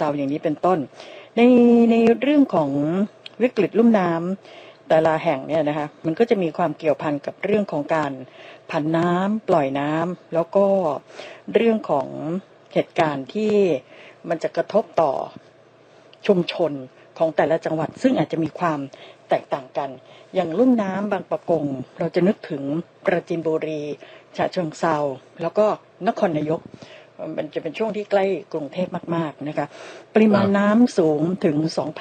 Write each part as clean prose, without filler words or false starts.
เทราอย่างนี้เป็นต้นในเรื่องของวิกฤตลุ่มน้ำแต่ละแห่งเนี่ยนะคะมันก็จะมีความเกี่ยวพันกับเรื่องของการผันน้ำปล่อยน้ำแล้วก็เรื่องของเหตุการณ์ที่มันจะกระทบต่อชุมชนของแต่ละจังหวัดซึ่งอาจจะมีความแตกต่างกันอย่างลุ่มน้ำบางปะกงเราจะนึกถึงปราจีนบุรีฉะเชิงเทราแล้วก็นครนายกมันจะเป็นช่วงที่ใกล้กรุงเทพมากๆนะคะปริมาณน้ำสูงถึง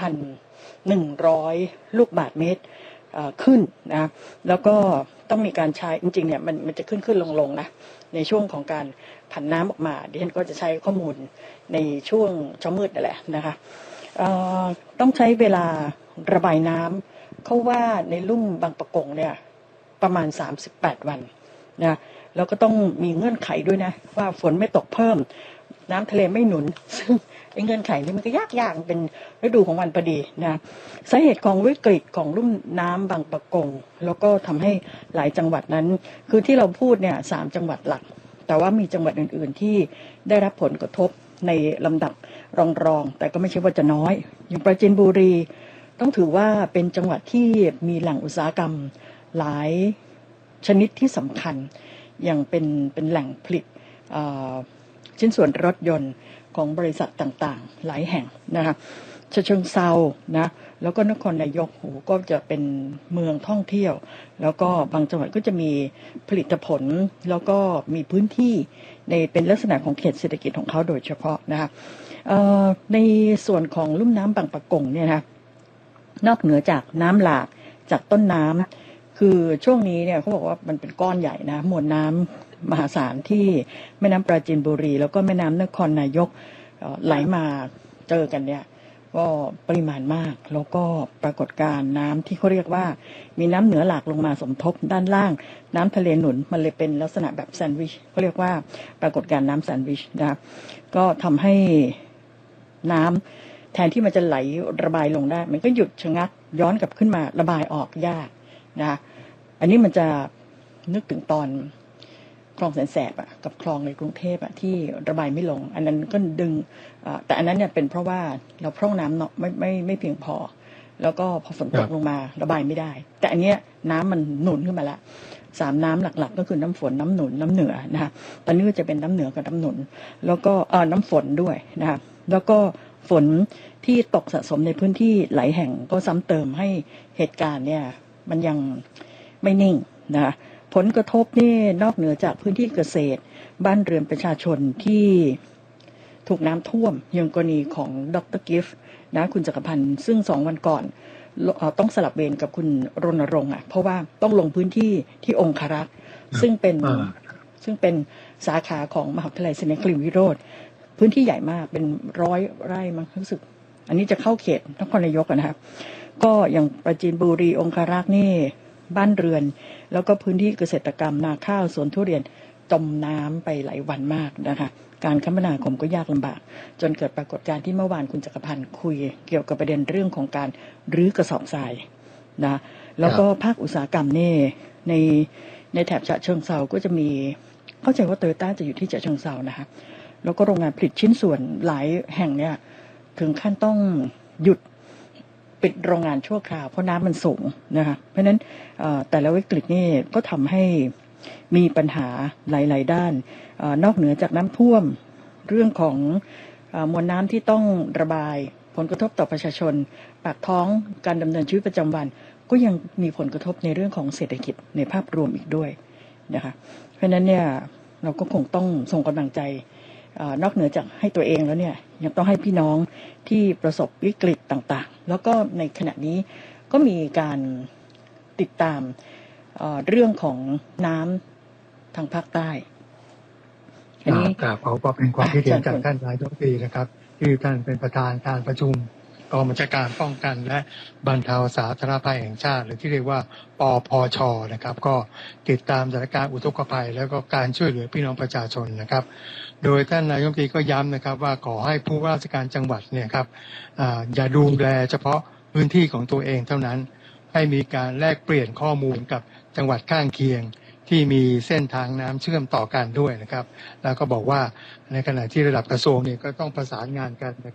2,100 ลูกบาศก์เมตรขึ้นนะแล้วก็ต้องมีการใช้จริงๆเนี่ยมันจะขึ้นลงนะในช่วงของการผันน้ำออกมาดิฉันก็จะใช้ข้อมูลในช่วงเช้ามืดนั่นแหละนะคะต้องใช้เวลาระบายน้ำเขาว่าในลุ่มบางปะกงเนี่ยประมาณ38 วันนะแล้วก็ต้องมีเงื่อนไขด้วยนะว่าฝนไม่ตกเพิ่มน้ำทะเลไม่หนุนซึ่งไอ้เงื่อนไขนี้มันก็ยากเป็นฤดูของมันพอดีนะสาเหตุของวิกฤตของลุ่มน้ำบางปะกงแล้วก็ทำให้หลายจังหวัดนั้นคือที่เราพูดเนี่ย3 จังหวัดหลักแต่ว่ามีจังหวัดอื่นๆที่ได้รับผลกระทบในลำดับรองแต่ก็ไม่ใช่ว่าจะน้อยอย่างปราจีนบุรีต้องถือว่าเป็นจังหวัดที่มีแหล่งอุตสาหกรรมหลายชนิดที่สำคัญอย่างเป็นแหล่งผลิตชิ้นส่วนรถยนต์ของบริษัทต่างๆหลายแห่งนะคะฉะเชิงเทรานะแล้วก็นครนายกก็จะเป็นเมืองท่องเที่ยวแล้วก็บางจังหวัดก็จะมีผลิตผลแล้วก็มีพื้นที่ในเป็นลักษณะของเขตเศรษฐกิจของเขาโดยเฉพาะนะคะในส่วนของลุ่มน้ำบางปะกงเนี่ยนะนอกเหนือจากน้ำหลากจากต้นน้ำคือช่วงนี้เนี่ยเขาบอกว่ามันเป็นก้อนใหญ่นะมวลน้ำมหาศาลที่แม่น้ำปราจีนบุรีแล้วก็แม่น้ำนครนายกไหลมาเจอกันเนี่ยก็ปริมาณมากแล้วก็ปรากฏการณ์น้ำที่เขาเรียกว่ามีน้ำเหนือหลากลงมาสมทบด้านล่างน้ำทะเลหนุนมันเลยเป็นลักษณะแบบแซนด์วิชเขาเรียกว่าปรากฏการณ์น้ำแซนด์วิชนะก็ทำให้น้ำแทนที่มันจะไหลระบายลงได้มันก็หยุดชะงักย้อนกลับขึ้นมาระบายออกยากนะอันนี้มันจะนึกถึงตอนคลองแสนแสบกับคลองในกรุงเทพที่ระบายไม่ลงอันนั้นก็ดึงแต่อันนั้นเนี่ยเป็นเพราะว่าเราพร่องน้ำเนาะไม่เพียงพอแล้วก็พอฝนตกลงมาระบายไม่ได้แต่อันเนี้ยน้ำมันหนุนขึ้นมาละ3 น้ำหลักๆก็คือน้ำฝนน้ำหนุนน้ำเหนือนะคะตอนนี้ก็จะเป็นน้ำเหนือกับน้ำหนุนแล้วก็น้ำฝนด้วยนะคะแล้วก็ฝนที่ตกสะสมในพื้นที่หลายแห่งก็ซ้ำเติมให้เหตุการณ์เนี่ยมันยังไม่นิ่งนะคะผลกระทบนี่นอกเหนือจากพื้นที่เกษตรบ้านเรือนประชาชนที่ถูกน้ำท่วมอย่างกรณีของดร.กิฟต์นะคุณจักรพันธ์ซึ่ง2 วันก่อนต้องสลับเวรกับคุณรณรงค์เพราะว่าต้องลงพื้นที่ที่องครักษ์ซึ่งเป็นสาขาของมหาวิทยาลัยศรีนครินทรวิโรธพื้นที่ใหญ่มากเป็น100 ไร่มั้งรู้สึกอันนี้จะเข้าเขตนครนายกนะครับก็อย่างปราจีนบุรีองครักษ์นี่บ้านเรือนแล้วก็พื้นที่เกษตรกรรมนาข้าวสวนทุเรียนจมน้ำไปหลายวันมากนะคะการคมนาคมก็ยากลำบากจนเกิดปรากฏการณ์ที่เมื่อวานคุณจักรพันธ์คุยเกี่ยวกับประเด็นเรื่องของการรื้อกระสอบทรายนะแล้วก็ภาคอุตสาหกรรมนี่ในแถบฉะเชิงเทราก็จะมีเข้าใจว่าโตโยต้าจะอยู่ที่ฉะเชิงเทรานะคะแล้วก็โรงงานผลิตชิ้นส่วนหลายแห่งเนี่ยถึงขั้นต้องหยุดปิดโรงงานชั่วคราวเพราะน้ำมันสูงนะคะเพราะฉะนั้นแต่ละวิกฤตนี่ก็ทำให้มีปัญหาหลายๆด้านนอกเหนือจากน้ำท่วมเรื่องของมวลน้ำที่ต้องระบายผลกระทบต่อประชาชนปากท้องการดำเนินชีวิตประจำวันก็ยังมีผลกระทบในเรื่องของเศรษฐกิจในภาพรวมอีกด้วยนะคะเพราะฉะนั้นเนี่ยเราก็คงต้องส่งกำลังใจนอกเหนือจากให้ตัวเองแล้วเนี่ยยังต้องให้พี่น้องที่ประสบวิกฤตต่างๆแล้วก็ในขณะนี้ก็มีการติดตามเรื่องของน้ำทางภาคใต้อันนี้ก็เป็นความคิดเห็นจากท่านนายกรัฐมนตรีนะครับที่ท่านเป็นประธานการประชุมกองบัญชาการป้องกันและบรรเทาสาธารณภัยแห่งชาติหรือที่เรียกว่าปพช.นะครับก็ติดตามสถานการณ์อุทกภัยแล้วก็การช่วยเหลือพี่น้องประชาชนนะครับโดยท่านนายกรัฐมนตรีก็ย้ำนะครับว่าขอให้ผู้ว่าราชการจังหวัดเนี่ยครับอย่าดูแลเฉพาะพื้นที่ของตัวเองเท่านั้นให้มีการแลกเปลี่ยนข้อมูลกับจังหวัดข้างเคียงที่มีเส้นทางน้ำเชื่อมต่อกันด้วยนะครับแล้วก็บอกว่าในขณะที่ระดับกระทรวงเนี่ยก็ต้องประสานงานกันนะครับ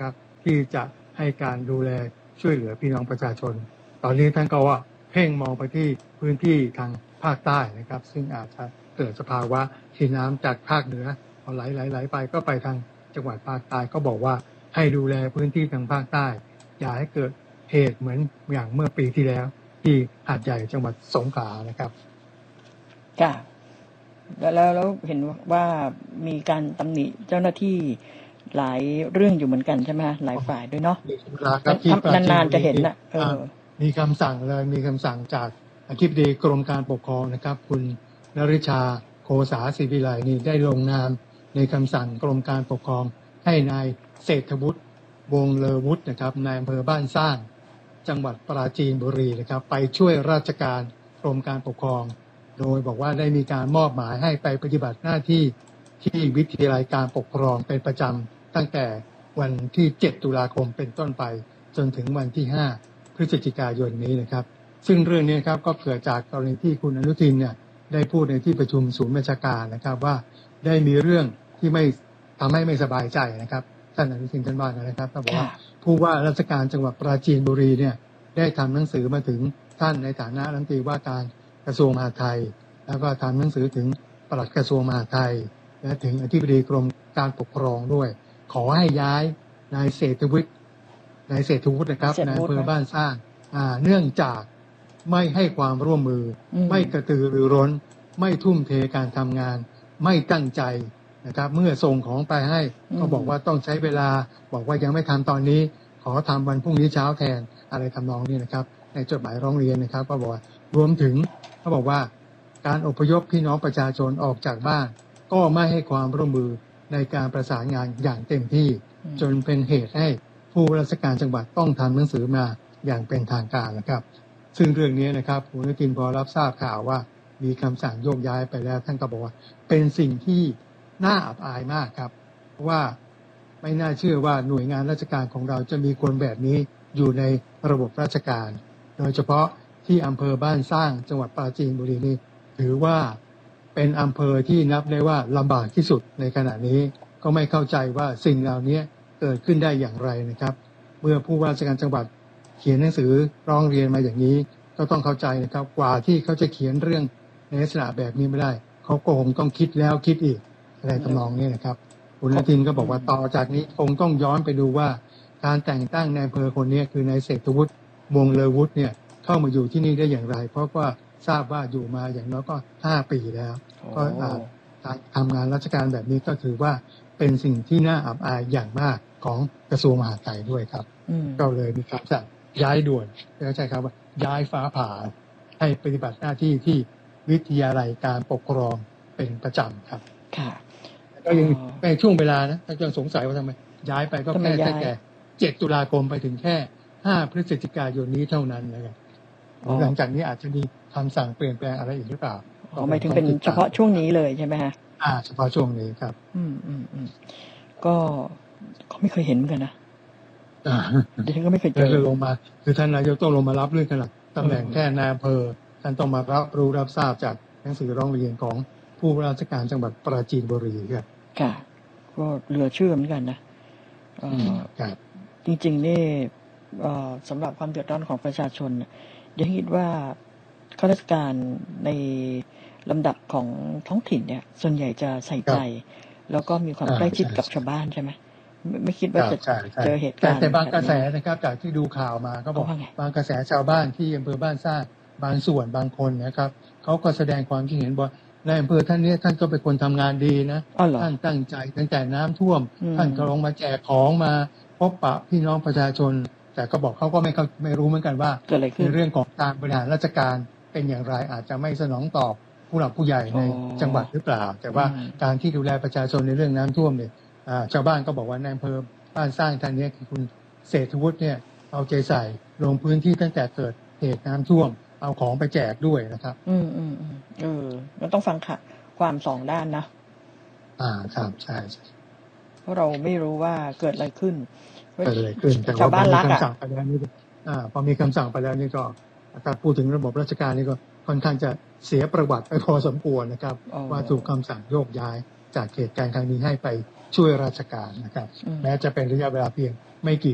ที่จะให้การดูแลช่วยเหลือพี่น้องประชาชนตอนนี้ท่านก็ว่าเพ่งมองไปที่พื้นที่ทางภาคใต้นะครับซึ่งอาจจะเกิดสภาวะที่น้ำจากภาคเหนือพอไหลไปก็ไปทางจังหวัดภาคใต้ก็บอกว่าให้ดูแลพื้นที่ทางภาคใต้อย่าให้เกิดเหตุเหมือนอย่างเมื่อปีที่แล้วที่หาดใหญ่จังหวัดสงขลานะครับค่ะแล้วเห็นว่ามีการตำหนิเจ้าหน้าที่หลายเรื่องอยู่เหมือนกันใช่ไหมหลายฝ่ายด้วยเนาะนานๆจะเห็นนะมีคำสั่งเลยมีคำสั่งจากอธิบดีกรมการปกครองนะครับคุณนฤชาโคสาศิวิไลนี่ได้ลงนามในคำสั่งกรมการปกครองให้นายเศรษฐวุฒิวงเลอวุฒินะครับนายอำเภอบ้านสร้างจังหวัดปราจีนบุรีนะครับไปช่วยราชการกรมการปกครองโดยบอกว่าได้มีการมอบหมายให้ไปปฏิบัติหน้าที่ที่วิทยาลัยการปกครองเป็นประจำตั้งแต่วันที่7ตุลาคมเป็นต้นไปจนถึงวันที่5พฤศจิกายนนี้นะครับซึ่งเรื่องนี้ครับก็เกิดจากกรณีที่คุณอนุทินเนี่ยได้พูดในที่ประชุมศูนย์บัญชาการนะครับว่าได้มีเรื่องที่ไม่ทำให้ไม่สบายใจนะครับท่านอนุทินท่านว่านะครับก็บอกว่าผู้ว่าราชการจังหวัดปราจีนบุรีเนี่ยได้ทำหนังสือมาถึงท่านในฐานะรัฐมนตรีว่าการกระทรวงมหาดไทยแล้วก็ทำหนังสือถึงปลัดกระทรวงมหาดไทยและถึงอธิบดีกรมการปกครองด้วยขอให้ย้ายนายเศรษฐวุฒินะครับนายอำเภอบ้านสร้างเนื่องจากไม่ให้ความร่วมมือไม่กระตือรือร้นไม่ทุ่มเทการทำงานไม่ตั้งใจนะครับเมื่อส่งของไปให้ก็บอกว่าต้องใช้เวลาบอกว่ายังไม่ทำตอนนี้ขอทำวันพรุ่งนี้เช้าแทนอะไรทำนองนี้นะครับในจดหมายร้องเรียนนะครับก็บอกว่ารวมถึงเขาบอกว่าการอพยพพี่น้องประชาชนออกจากบ้านก็ไม่ให้ความร่วมมือในการประสานงานอย่างเต็มที่จนเป็นเหตุให้ผู้ราชการจังหวัดต้องทำหนังสือมาอย่างเป็นทางการนะครับซึ่งเรื่องนี้นะครับคุณอนุทินพอรับทราบข่าวว่ามีคำสั่งโยกย้ายไปแล้วท่านก็บอกว่าเป็นสิ่งที่น่าอับอายมากครับเพราะว่าไม่น่าเชื่อว่าหน่วยงานราชการของเราจะมีคนแบบนี้อยู่ในระบบราชการโดยเฉพาะที่อำเภอบ้านสร้างจังหวัดปราจีนบุรีนี่ถือว่าเป็นอำเภอที่นับได้ว่าลำบากที่สุดในขณะนี้ก็ไม่เข้าใจว่าสิ่งเหล่านี้เกิดขึ้นได้อย่างไรนะครับเมื่อผู้ว่าราชการจังหวัดเขียนหนังสือร้องเรียนมาอย่างนี้ก็ต้องเข้าใจนะครับกว่าที่เขาจะเขียนเรื่องในลักษณะแบบนี้ไม่ได้เขาก็คงต้องคิดแล้วคิดอีกอะไรทำนองนี้นะครับคุณอนุทินก็บอกว่าต่อจากนี้คงต้องย้อนไปดูว่าการแต่งตั้งนายอำเภอคนนี้คือนายเศรษฐวุฒิวงเลอวุฒิเนี่ยเข้ามาอยู่ที่นี่ได้อย่างไรเพราะว่าทราบว่าอยู่มาอย่างน้อยก็5 ปีแล้วก็การทำงานราชการแบบนี้ก็ถือว่าเป็นสิ่งที่น่าอับอายอย่างมากของกระทรวงมหาดไทยด้วยครับก็เลยมีคำสั่งย้ายด่วนเข้าใจครับว่าย้ายฟ้าผ่าให้ปฏิบัติหน้าที่ที่วิทยาลัยการปกครองเป็นประจำครับค่ะก็ยังในช่วงเวลานะถ้ายังสงสัยว่าทำไมย้ายไปก็แค่ตั้งแต่7 ตุลาคมไปถึงแค่5 พฤศจิกายนนี้เท่านั้นนะครับหลังจากนี้อาจจะมีคำสั่งเปลี่ยนแปลงอะไรอีกหรือเปล่าหมายถึงเป็นเฉพาะช่วงนี้เลยใช่ไหมฮะเฉพาะช่วงนี้ครับก็ไม่เคยเห็นเหมือนกันนะดิฉันก็ไม่เคยเจอลงมาคือท่านนายกต้องลงมารับเรื่องขนาดตำแหน่งแค่นายอำเภอท่านต้องมารับทราบจากหนังสือร้องเรียนของผู้ว่าราชการจังหวัดปราจีนบุรีครับค่ะก็เหลือเชื่อเหมือนกันนะจริงๆนี่สำหรับความเดือดร้อนของประชาชนยังคิดว่าข้าราชการในลำดับของท้องถิ่นเนี่ยส่วนใหญ่จะใส่ใจแล้วก็มีความใกล้ชิดกับชาวบ้านใช่ไหมไม่คิดว่าจะเจอเหตุการณ์แต่บางกระแสนะครับจากที่ดูข่าวมาก็บอกบางกระแสชาวบ้านที่อำเภอบ้านสร้างบางส่วนบางคนนะครับเขาก็แสดงความคิดเห็นว่าในอำเภอท่านนี้ท่านก็เป็นคนทำงานดีนะท่านตั้งใจตั้งแต่น้ำท่วมท่านก็ลงมาแจกของมาพบปะพี่น้องประชาชนแต่ก็บอกเขาก็ไม่รู้เหมือนกันว่าในเรื่องของการบริหารราชการเป็นอย่างไรอาจจะไม่สนองตอบผู้หลักผู้ใหญ่ในจังหวัดหรือเปล่าแต่ว่าการที่ดูแลประชาชนในเรื่องน้ำท่วมเนี่ยชาวบ้านก็บอกว่าในอำเภอบ้านสร้างท่านนี้คือคุณเศรษฐวุฒิเนี่ยเอาใจใส่ลงพื้นที่ตั้งแต่เกิดเหตุน้ำท่วมเอาของไปแจกด้วยนะครับมันต้องฟังค่ะความสองด้านครับใช่เพราะเราไม่รู้ว่าเกิดอะไรขึ้นแต่ชาวบ้านรักอ่ะพอมีคำสั่งไปแล้วนี่ก็ถ้าพูดถึงระบบราชการนี่ก็ค่อนข้างจะเสียประวัติไปพอสมควรนะครับว่าถูกคำสั่งโยกย้ายจากเหตุการณ์ครั้งนี้ให้ไปช่วยราชการนะครับแม้จะเป็นระยะเวลาเพียงไม่กี่